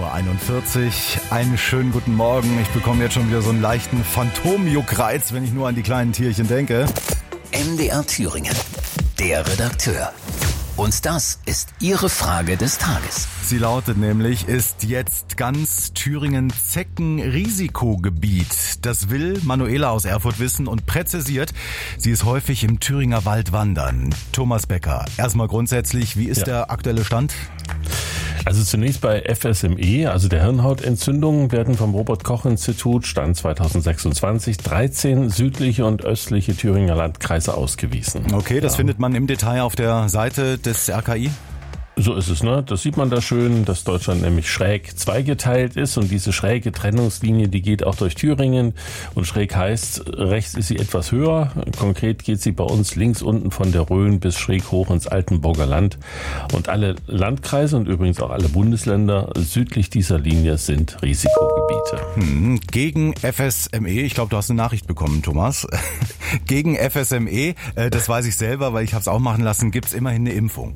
8:41 Uhr. Einen schönen guten Morgen. Ich bekomme jetzt schon wieder so einen leichten Phantomjuckreiz, wenn ich nur an die kleinen Tierchen denke. MDR Thüringen, der Redakteur. Und das ist Ihre Frage des Tages. Sie lautet nämlich, ist jetzt ganz Thüringen Zeckenrisikogebiet? Das will Manuela aus Erfurt wissen und präzisiert, sie ist häufig im Thüringer Wald wandern. Thomas Becker, erstmal grundsätzlich, wie ist der aktuelle Stand? Also zunächst bei FSME, also der Hirnhautentzündung, werden vom Robert-Koch-Institut Stand 2026 13 südliche und östliche Thüringer Landkreise ausgewiesen. Okay, das findet man im Detail auf der Seite des RKI? So ist es, ne? Das sieht man da schön, dass Deutschland nämlich schräg zweigeteilt ist und diese schräge Trennungslinie, die geht auch durch Thüringen und schräg heißt, rechts ist sie etwas höher. Konkret geht sie bei uns links unten von der Rhön bis schräg hoch ins Altenburger Land und alle Landkreise und übrigens auch alle Bundesländer südlich dieser Linie sind Risikogebiete. Gegen FSME, ich glaube, du hast eine Nachricht bekommen, Thomas. Gegen FSME, das weiß ich selber, weil ich habe es auch machen lassen, gibt's immerhin eine Impfung.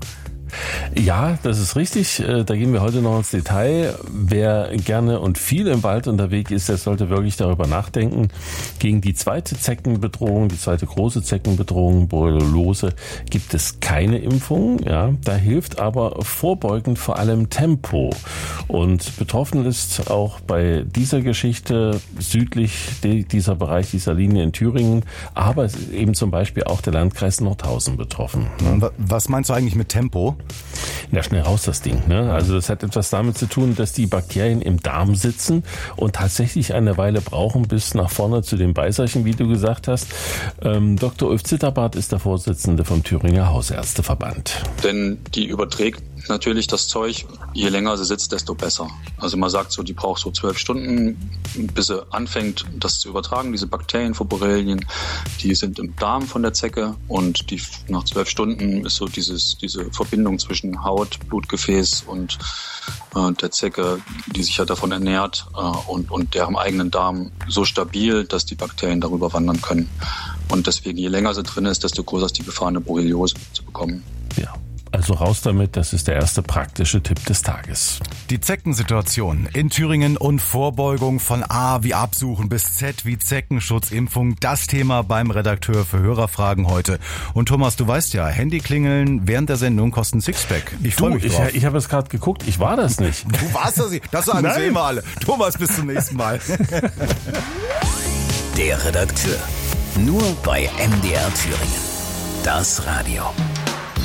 Ja, das ist richtig. Da gehen wir heute noch ins Detail. Wer gerne und viel im Wald unterwegs ist, der sollte wirklich darüber nachdenken. Gegen die zweite Zeckenbedrohung, die zweite große Zeckenbedrohung, Borreliose, gibt es keine Impfung. Ja, da hilft aber vorbeugend vor allem Tempo. Und betroffen ist auch bei dieser Geschichte südlich dieser Bereich, dieser Linie in Thüringen. Aber es ist eben zum Beispiel auch der Landkreis Nordhausen betroffen. Was meinst du eigentlich mit Tempo? Ja, schnell raus das Ding, ne? Also das hat etwas damit zu tun, dass die Bakterien im Darm sitzen und tatsächlich eine Weile brauchen bis nach vorne zu den Beißerchen, wie du gesagt hast. Dr. Ulf Zitterbart ist der Vorsitzende vom Thüringer Hausärzteverband. Denn die überträgt natürlich das Zeug, je länger sie sitzt, desto besser. Also man sagt so, die braucht so 12 Stunden, bis sie anfängt, das zu übertragen. Diese Bakterien vor Borrelien, die sind im Darm von der Zecke und nach 12 Stunden ist so diese Verbindung zwischen Haut, Blutgefäß und der Zecke, die sich ja davon ernährt und deren eigenen Darm so stabil, dass die Bakterien darüber wandern können. Und deswegen, je länger sie drin ist, desto größer ist die Gefahr, eine Borreliose zu bekommen. Ja. Also raus damit, das ist der erste praktische Tipp des Tages. Die Zeckensituation in Thüringen und Vorbeugung von A wie Absuchen bis Z wie Zeckenschutzimpfung, das Thema beim Redakteur für Hörerfragen heute. Und Thomas, du weißt ja, Handyklingeln während der Sendung kosten Sixpack. Ich freue mich drauf. Ich habe es gerade geguckt, ich war das nicht. Du warst das nicht, das sagen sie immer alle. Thomas, bis zum nächsten Mal. Der Redakteur, nur bei MDR Thüringen. Das Radio.